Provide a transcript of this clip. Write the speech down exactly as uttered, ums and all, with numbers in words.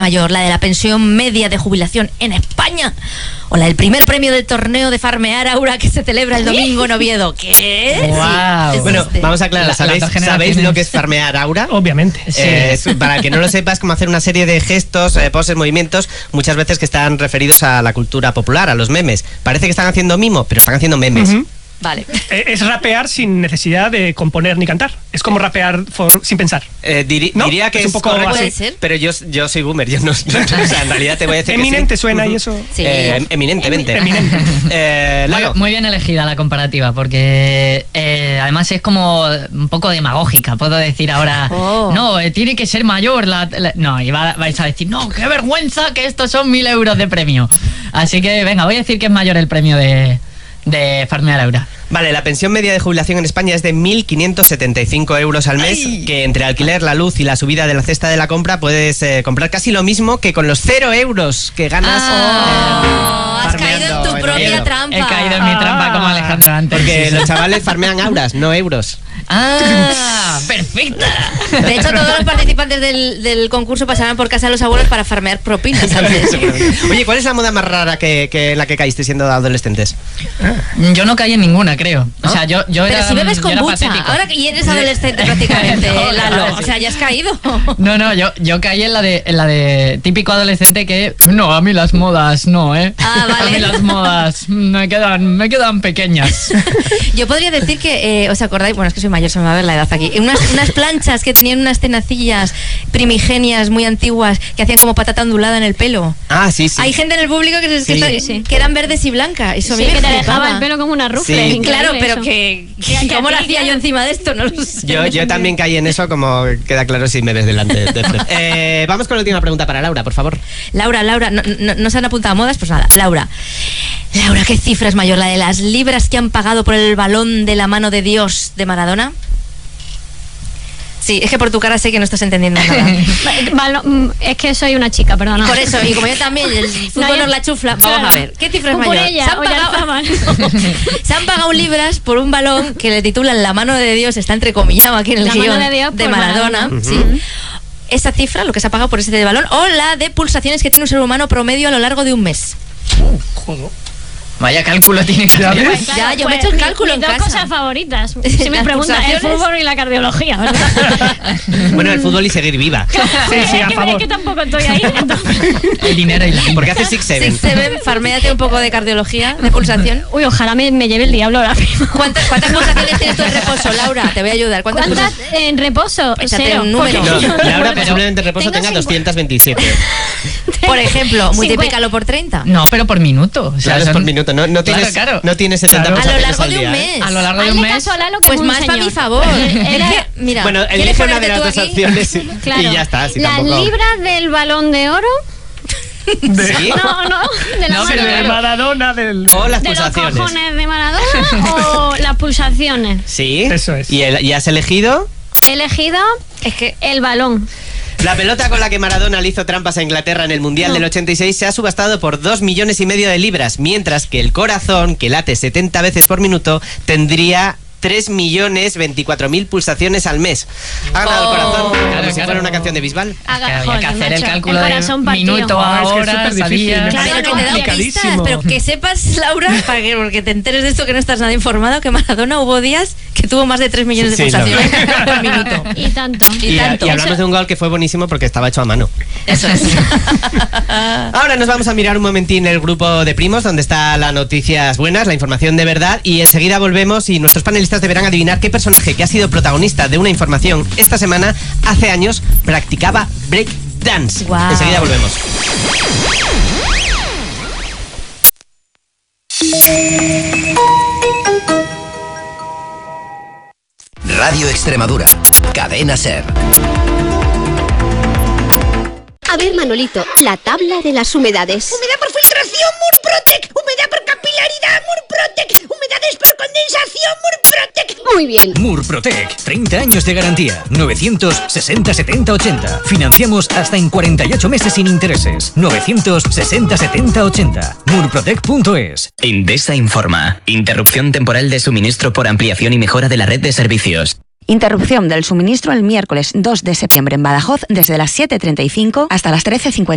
mayor? ¿La de la pensión media de jubilación en España? ¿O la del primer premio del torneo de Farmear Aura que se celebra el domingo en Oviedo? ¿Qué? Wow. Sí, bueno, este. vamos a aclarar. ¿Sabéis, ¿Sabéis lo que es Farmear Aura? Obviamente. Sí. Eh, es, para que no lo sepas, como hacer una serie de gestos, eh, poses, movimientos, muchas veces que están referidos a la cultura popular, a los memes. Parece que están haciendo mimo, pero están haciendo memes. Uh-huh. Vale. Es rapear sin necesidad de componer ni cantar. Es como rapear for, sin pensar. Eh, diri, ¿No? Diría que es es un poco correcto, ¿Puede ser? pero yo, yo soy boomer, yo no, no, o sea, en realidad te voy a decir Eminente que sí. suena uh-huh. y eso. Sí. Eh, eminentemente. Eminente. eh, Muy, Lalo. muy bien elegida la comparativa, porque eh, además es como un poco demagógica. Puedo decir ahora, Oh. no, eh, tiene que ser mayor. La, la- no, y va- vais a decir, no, qué vergüenza que estos son mil euros de premio. Así que venga, voy a decir que es mayor el premio de, de Farmear Aura. Vale, la pensión media de jubilación en España es de mil quinientos setenta y cinco euros al mes, ¡Ay! que entre alquiler, la luz y la subida de la cesta de la compra puedes eh, comprar casi lo mismo que con los cero euros que ganas. Ah, eh, has caído en tu farmeando propia Oviedo. trampa. He caído en mi Ah. trampa como Alejandro antes. Porque Sí, sí. los chavales farmean auras, no euros. Ah, perfecta. De hecho, todos los participantes del, del concurso pasarán por casa de los abuelos para farmear propinas antes. Oye, ¿cuál es la moda más rara que, que la que caíste siendo adolescentes? Yo no caí en ninguna, creo. O sea, yo, yo Pero era, si bebes yo era kombucha, patético. ahora que y eres adolescente prácticamente, No, Lalo, claro, o sí. sea, ya has caído. No, no, yo, yo caí en la de en la de típico adolescente que no, a mí las modas no, ¿eh? Ah, vale. A mí las modas me quedan me quedan pequeñas. Yo podría decir que, eh, ¿os acordáis? Bueno, es que soy mayor, se me va a ver la edad aquí. Unas, unas planchas que tenían unas tenacillas primigenias muy antiguas que hacían como patata ondulada en el pelo. Ah, sí, sí. Hay gente en el público que, se, que, Sí. está- Sí, sí. que eran verdes y blancas. Eso a mí Sí, me que te flipaba. dejaba el pelo como una rufle. Sí. increíble Claro, pero eso. que, Que- que que ¿cómo a lo ti, hacía yo claro. encima de esto? No lo sé. Yo, yo también caí en eso, como queda claro si me ves delante. de- de- eh, vamos con la última pregunta para Laura, por favor. Laura, Laura, no, no, no se han apuntado a modas, pues nada, Laura. Laura, ¿qué cifra es mayor? ¿La de las libras que han pagado por el balón de la mano de Dios de Maradona? Sí, es que por tu cara sé que no estás entendiendo nada. Balo- mm, es que soy una chica, perdona. Por eso, y como yo también, el fútbol No, yo- nos la chufla, vamos claro. a ver. ¿Qué cifra es O por mayor? ella, se, han o ya pagado, estaban. se han pagado libras por un balón que le titulan La mano de Dios, está entrecomillado aquí en el La mano guión de Dios por Maradona. Maradona. Sí. Esa cifra, lo que se ha pagado por ese balón, o la de pulsaciones que tiene un ser humano promedio a lo largo de un mes. Joder. Vaya cálculo tiene que Ya hacer. ves. Ya, yo me he hecho el mi- cálculo mis en dos casa. cosas favoritas. Si me Las preguntan, el pulsaciones. fútbol y la cardiología, ¿verdad? Bueno, el fútbol y seguir viva. Sí, sí, es, a que, favor. es que tampoco estoy ahí. entonces- El dinero y la Porque hace Six Seven. Six Seven, farméate un poco de cardiología, de pulsación. Uy, ojalá me, me lleve el diablo ahora mismo. ¿Cuántas, ¿Cuántas pulsaciones tienes tú en reposo, Laura? Te voy a ayudar. ¿Cuántas, ¿Cuántas pulsaciones? en reposo? Échate Cero. un número. porque No, yo- Laura pero posiblemente en reposo tengo tenga cincuenta. doscientos veintisiete. Por ejemplo, Cincuenta. multiplícalo por treinta. No, pero por minuto. O sea, Claro, es son- por minuto. No, no Claro, tienes, claro. no tienes setenta Claro. A lo pulsaciones largo al de un día, ¿eh? mes. A lo largo de un Hazle mes. caso a Lalo, que Pues es un más para señor. mi favor. Era- Es que, mira, Bueno, ¿quieres elige una ponerte de las tú dos aquí? opciones y, Claro. y ya está. Si Las tampoco... libras del balón de oro. De, ¿Sí? No, no, de la No, mano pero de de, claro. Maradona, del... O las de los pulsaciones. cojones de Maradona o las pulsaciones. Sí. Eso es. ¿Y, el- y has elegido? He elegido Es que el balón. La pelota con la que Maradona le hizo trampas a Inglaterra en el Mundial No. del ochenta y seis se ha subastado por dos millones y medio de libras, mientras que el corazón, que late setenta veces por minuto, tendría tres millones veinticuatro mil pulsaciones al mes. Ha ganado Oh. el corazón, como Claro, si claro. fuera una canción de Bisbal. Haga- Que había joder, que hacer el macho, cálculo el de corazón partido. minuto Ah, a es que es hora, súper difícil, sabía. me Claro, parece que te he dado pistas, complicadísimo. pero que sepas, Laura, para que, porque te enteres de esto que no estás nada informado, que Maradona hubo días que tuvo más de tres millones de Sí, pulsaciones no. por minuto. Y tanto. Y Y, tanto. y hablamos de un gol que fue buenísimo porque estaba hecho a mano. Eso es. Ahora nos vamos a mirar un momentín el grupo de primos, donde está las noticias buenas, la información de verdad, y enseguida volvemos y nuestros panelistas deberán adivinar qué personaje que ha sido protagonista de una información esta semana, hace años, practicaba break dance. Guau. Enseguida volvemos. Radio Extremadura. Cadena SER. A ver, Manolito, la tabla de las humedades. Humedad por filtración, Murprotec. Humedad por capilaridad, Murprotec. Humedades por condensación, Murprotec. Muy bien. Murprotec, treinta años de garantía. novecientos sesenta setenta ochenta. Financiamos hasta en cuarenta y ocho meses sin intereses. novecientos sesenta setenta ochenta. murprotec punto es. Endesa informa. Interrupción temporal de suministro por ampliación y mejora de la red de servicios. Interrupción del suministro el miércoles dos de septiembre en Badajoz desde las siete treinta y cinco hasta las trece cincuenta.